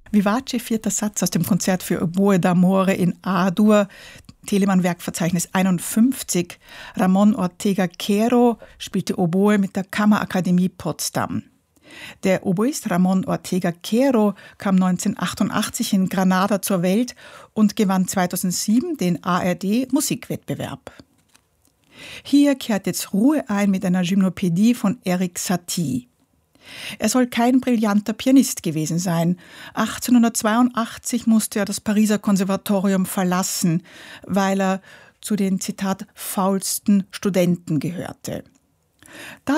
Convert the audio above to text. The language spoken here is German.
Vivace, 4. Satz aus dem Konzert für Oboe d'Amore in A-Dur, Telemann-Werkverzeichnis 51. Ramón Ortega Quero spielte Oboe mit der Kammerakademie Potsdam. Der Oboist Ramón Ortega Quero kam 1988 in Granada zur Welt und gewann 2007 den ARD-Musikwettbewerb. Hier kehrt jetzt Ruhe ein mit einer Gymnopädie von Erik Satie. Er soll kein brillanter Pianist gewesen sein. 1882 musste er das Pariser Konservatorium verlassen, weil er zu den, Zitat, faulsten Studenten gehörte.